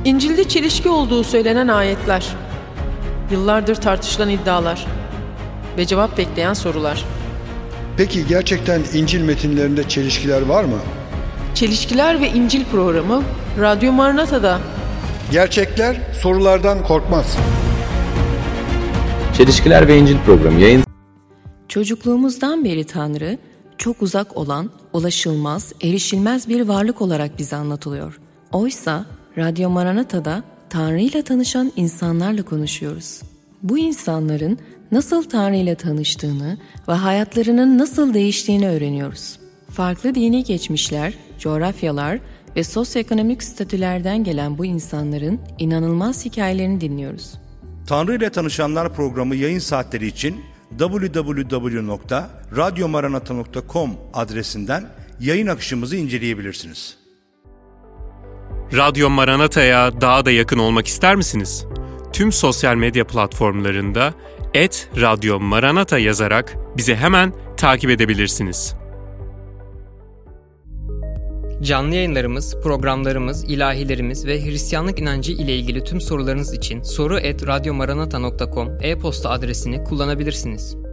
İncil'de çelişki olduğu söylenen ayetler, yıllardır tartışılan iddialar ve cevap bekleyen sorular. Peki gerçekten İncil metinlerinde çelişkiler var mı? Çelişkiler ve İncil programı Radyo Maranata'da. Gerçekler sorulardan korkmaz. Çelişkiler ve İncil programı yayın. Çocukluğumuzdan beri Tanrı, çok uzak olan, ulaşılmaz, erişilmez bir varlık olarak bize anlatılıyor. Oysa Radyo Maranata'da Tanrı ile tanışan insanlarla konuşuyoruz. Bu insanların nasıl Tanrı ile tanıştığını ve hayatlarının nasıl değiştiğini öğreniyoruz. Farklı dini geçmişler, coğrafyalar ve sosyoekonomik statülerden gelen bu insanların inanılmaz hikayelerini dinliyoruz. Tanrı ile Tanışanlar programı yayın saatleri için www.radyomaranata.com adresinden yayın akışımızı inceleyebilirsiniz. Radyo Maranata'ya daha da yakın olmak ister misiniz? Tüm sosyal medya platformlarında @radyomaranata yazarak bizi hemen takip edebilirsiniz. Canlı yayınlarımız, programlarımız, ilahilerimiz ve Hristiyanlık inancı ile ilgili tüm sorularınız için soru@radyomaranata.com e-posta adresini kullanabilirsiniz.